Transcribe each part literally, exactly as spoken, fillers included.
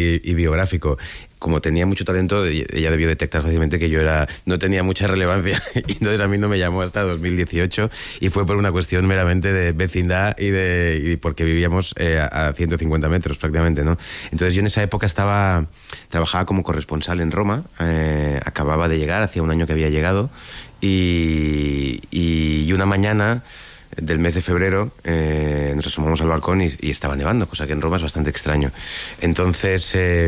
y, y biográfico. Como tenía mucho talento, ella debió detectar fácilmente que yo era no tenía mucha relevancia, y entonces a mí no me llamó hasta dos mil dieciocho, y fue por una cuestión meramente de vecindad y de y porque vivíamos eh, a ciento cincuenta metros prácticamente, ¿no? Entonces yo en esa época estaba trabajaba como corresponsal en Roma, eh, acababa de llegar, hacía un año que había llegado, y, y una mañana del mes de febrero eh, nos asomamos al balcón y, y estaba nevando, cosa que en Roma es bastante extraño. Entonces eh,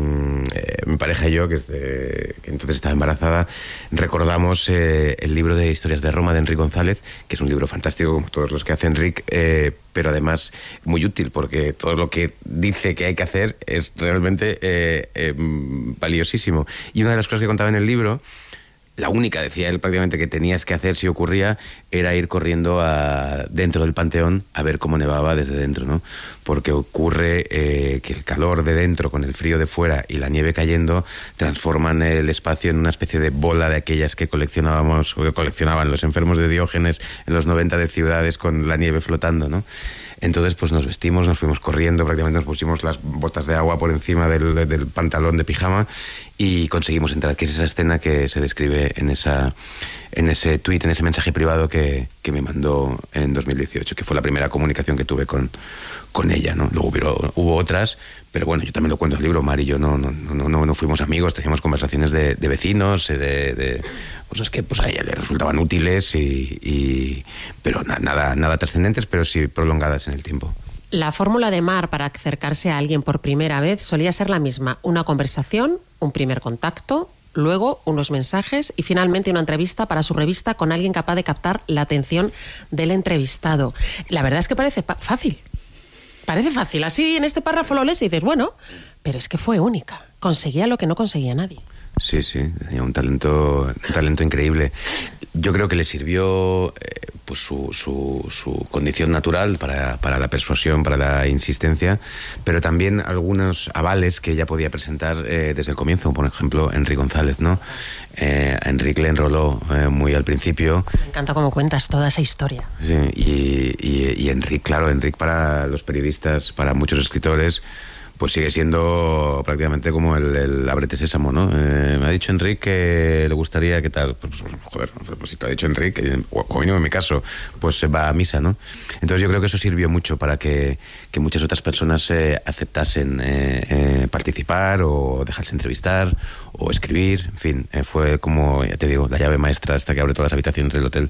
eh, mi pareja y yo, que, es de, que entonces estaba embarazada, recordamos eh, el libro de Historias de Roma de Enric González, que es un libro fantástico como todos los que hace Enric, eh, pero además muy útil, porque todo lo que dice que hay que hacer es realmente eh, eh, valiosísimo. Y una de las cosas que contaba en el libro, la única, decía él, prácticamente que tenías que hacer si ocurría, era ir corriendo a, dentro del Panteón a ver cómo nevaba desde dentro, ¿no? Porque ocurre eh, que el calor de dentro con el frío de fuera y la nieve cayendo transforman el espacio en una especie de bola de aquellas que coleccionábamos, o que coleccionaban los enfermos de Diógenes en los noventa de ciudades con la nieve flotando, ¿no? Entonces pues nos vestimos, nos fuimos corriendo, prácticamente nos pusimos las botas de agua por encima del, del pantalón de pijama y conseguimos entrar, que es esa escena que se describe en esa en ese tuit, en ese mensaje privado que, que me mandó en dos mil dieciocho, que fue la primera comunicación que tuve con, con ella, ¿no? Luego hubo, hubo otras, pero bueno, yo también lo cuento en el libro. Mar y yo no, no, no, no, no fuimos amigos, teníamos conversaciones de, de vecinos, de, de cosas que pues a ella le resultaban útiles, y, y pero na, nada, nada trascendentes, pero sí prolongadas en el tiempo. La fórmula de Mar para acercarse a alguien por primera vez solía ser la misma: una conversación, un primer contacto, luego unos mensajes y finalmente una entrevista para su revista con alguien capaz de captar la atención del entrevistado. La verdad es que parece pa- fácil. Parece fácil. Así en este párrafo lo lees y dices, bueno, pero es que fue única. Conseguía lo que no conseguía nadie. Sí, sí, tenía un talento, un talento increíble. Yo creo que le sirvió eh, pues su, su, su condición natural para, para la persuasión, para la insistencia, pero también algunos avales que ella podía presentar eh, desde el comienzo. Por ejemplo, Enric González, ¿no? Eh, a Enric le enroló eh, muy al principio. Me encanta cómo cuentas toda esa historia. Sí, y, y, y Enric, claro, Enric para los periodistas, para muchos escritores, pues sigue siendo prácticamente como el, el ábrete sésamo, ¿no? Eh, me ha dicho Enric que le gustaría, ¿qué tal? Pues, pues joder, pues si te ha dicho Enric, o como mínimo en mi caso, pues se va a misa, ¿no? Entonces yo creo que eso sirvió mucho para que, que muchas otras personas eh, aceptasen eh, eh, participar o dejarse entrevistar o escribir, en fin, eh, fue como, ya te digo, la llave maestra hasta que abre todas las habitaciones del hotel.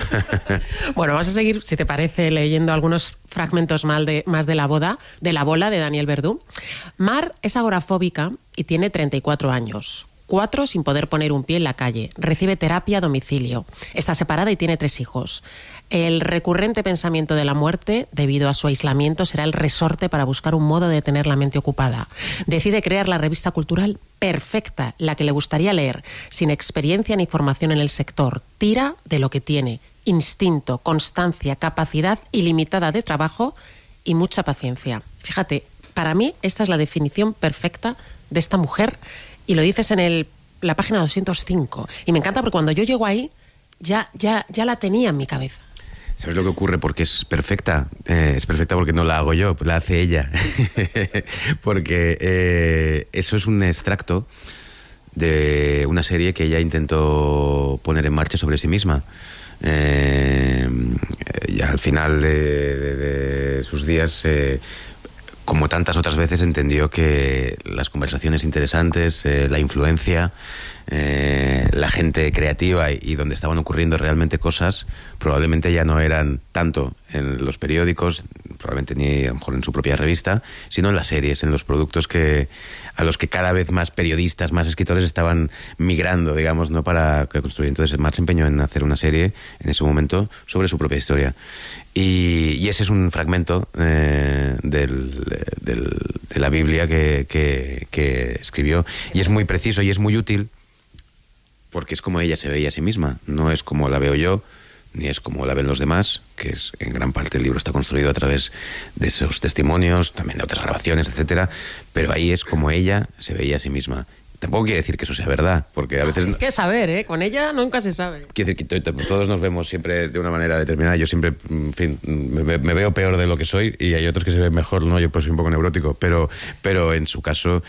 Bueno, vamos a seguir, si te parece, leyendo algunos fragmentos más de, más de la boda, de la bola de Daniel Verdú. Mar es agorafóbica y tiene treinta y cuatro años. Cuatro sin poder poner un pie en la calle. Recibe terapia a domicilio. Está separada y tiene tres hijos. El recurrente pensamiento de la muerte, debido a su aislamiento, será el resorte para buscar un modo de tener la mente ocupada. Decide crear la revista cultural perfecta, la que le gustaría leer, sin experiencia ni formación en el sector. Tira de lo que tiene: instinto, constancia, capacidad ilimitada de trabajo y mucha paciencia. Fíjate, para mí esta es la definición perfecta de esta mujer, y lo dices en el, la página doscientos cinco. Y me encanta porque cuando yo llego ahí, ya, ya, ya la tenía en mi cabeza. ¿Sabes lo que ocurre? Porque es perfecta. Eh, es perfecta porque no la hago yo, la hace ella. Porque eh, eso es un extracto de una serie que ella intentó poner en marcha sobre sí misma. Eh, ya al final de, de, de sus días, eh, como tantas otras veces, entendió que las conversaciones interesantes, eh, la influencia, eh, la gente creativa y, y donde estaban ocurriendo realmente cosas, probablemente ya no eran tanto en los periódicos, probablemente ni a lo mejor en su propia revista, sino en las series, en los productos que a los que cada vez más periodistas, más escritores estaban migrando, digamos, ¿no? Para construir. Entonces Mar se empeñó en hacer una serie en ese momento sobre su propia historia. Y, y ese es un fragmento eh, del, del, de la Biblia que, que, que escribió. Y es muy preciso y es muy útil porque es como ella se veía a sí misma. No es como la veo yo, ni es como la ven los demás, que es en gran parte el libro está construido a través de esos testimonios, también de otras grabaciones, etcétera. Pero ahí es como ella se veía a sí misma. Tampoco quiere decir que eso sea verdad, porque a veces... Es que saber, ¿eh? Con ella nunca se sabe. Quiere decir que todos nos vemos siempre de una manera determinada. Yo siempre, en fin, me, me veo peor de lo que soy y hay otros que se ven mejor, ¿no? Yo pues soy un poco neurótico, pero, pero en su caso